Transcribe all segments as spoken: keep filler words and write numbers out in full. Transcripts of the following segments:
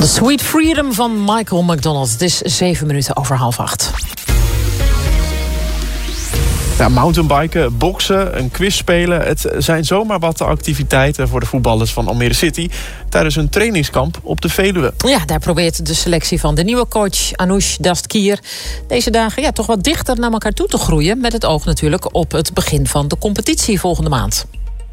The Sweet Freedom van Michael McDonald. Het is zeven minuten over half acht. Ja, mountainbiken, boksen, een quiz spelen. Het zijn zomaar wat de activiteiten voor de voetballers van Almere City tijdens een trainingskamp op de Veluwe. Ja, daar probeert de selectie van de nieuwe coach Anoush Dastgir deze dagen ja, toch wat dichter naar elkaar toe te groeien. Met het oog natuurlijk op het begin van de competitie volgende maand.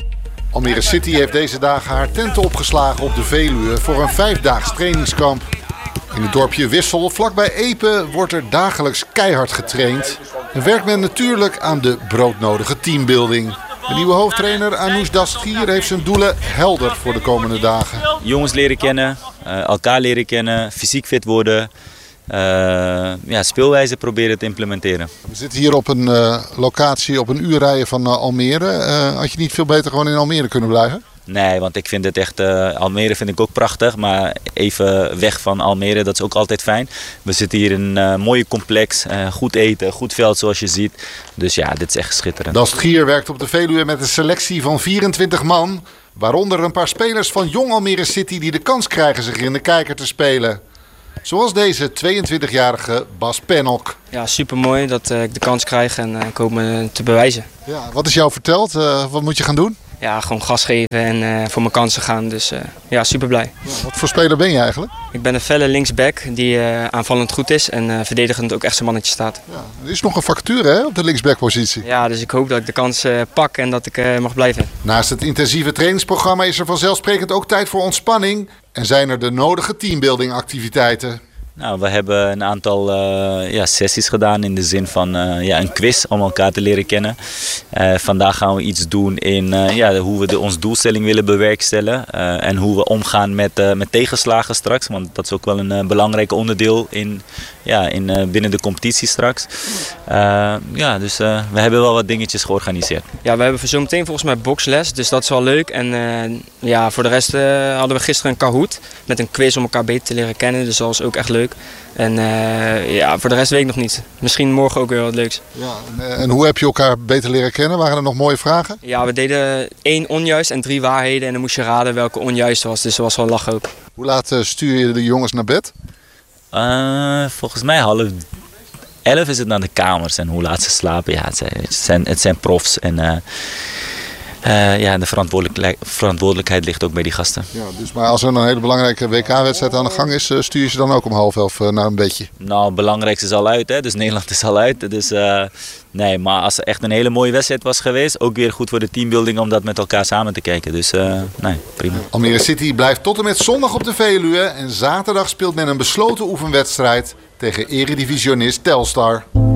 Almere City heeft deze dagen haar tenten opgeslagen op de Veluwe voor een vijfdaags trainingskamp. In het dorpje Wissel, vlakbij Epe, wordt er dagelijks keihard getraind. En werkt men natuurlijk aan de broodnodige teambuilding. De nieuwe hoofdtrainer Anoush Dastgir heeft zijn doelen helder voor de komende dagen. Jongens leren kennen, uh, elkaar leren kennen, fysiek fit worden. Uh, ja, speelwijze proberen te implementeren. We zitten hier op een uh, locatie op een uur rijden van uh, Almere. Uh, had je niet veel beter gewoon in Almere kunnen blijven? Nee, want ik vind het echt, uh, Almere vind ik ook prachtig, maar even weg van Almere, dat is ook altijd fijn. We zitten hier in een uh, mooie complex, uh, goed eten, goed veld zoals je ziet. Dus ja, dit is echt schitterend. Dastgir werkt op de Veluwe met een selectie van vierentwintig man. Waaronder een paar spelers van Jong Almere City die de kans krijgen zich in de kijker te spelen. Zoals deze tweeëntwintigjarige Bas Pennock. Ja, supermooi dat uh, ik de kans krijg en uh, ik hoop me te bewijzen. Ja, wat is jou verteld? Uh, wat moet je gaan doen? Ja, gewoon gas geven en uh, voor mijn kansen gaan. Dus uh, ja, super blij. Ja, wat voor speler ben je eigenlijk? Ik ben een felle linksback die uh, aanvallend goed is en uh, verdedigend ook echt zijn mannetje staat. Ja, er is nog een vacature hè, op de linksbackpositie. Ja, dus ik hoop dat ik de kans uh, pak en dat ik uh, mag blijven. Naast het intensieve trainingsprogramma is er vanzelfsprekend ook tijd voor ontspanning. En zijn er de nodige teambuilding activiteiten. Nou, we hebben een aantal uh, ja, sessies gedaan in de zin van uh, ja, een quiz om elkaar te leren kennen. Uh, vandaag gaan we iets doen in uh, ja, hoe we de, onze doelstelling willen bewerkstelligen. Uh, en hoe we omgaan met, uh, met tegenslagen straks. Want dat is ook wel een uh, belangrijk onderdeel in, ja, in, uh, binnen de competitie straks. Uh, ja, dus uh, we hebben wel wat dingetjes georganiseerd. Ja, we hebben zo meteen volgens mij boksles, dus dat is wel leuk. En uh, ja, voor de rest uh, hadden we gisteren een Kahoot met een quiz om elkaar beter te leren kennen. Dus dat was ook echt leuk. En uh, ja, voor de rest weet ik nog niet. Misschien morgen ook weer wat leuks. Ja, en, en hoe heb je elkaar beter leren kennen? Waren er nog mooie vragen? Ja, we deden één onjuist en drie waarheden. En dan moest je raden welke onjuist was. Dus dat was wel lachen ook. Hoe laat uh, stuur je de jongens naar bed? Uh, volgens mij half elf is het naar de kamers. En hoe laat ze slapen, ja, het zijn, het zijn, het zijn profs. En uh, uh, ja, de verantwoordelijk, verantwoordelijkheid ligt ook bij die gasten. Ja, dus maar als er een hele belangrijke W K-wedstrijd aan de gang is, uh, stuur je ze dan ook om half elf uh, naar een bedje? Nou, het belangrijkste is al uit, hè? Dus Nederland is al uit. Dus uh, nee, maar als er echt een hele mooie wedstrijd was geweest, ook weer goed voor de teambuilding om dat met elkaar samen te kijken. Dus uh, nee, prima. Almere City blijft tot en met zondag op de Veluwe en zaterdag speelt men een besloten oefenwedstrijd tegen eredivisionist Telstar.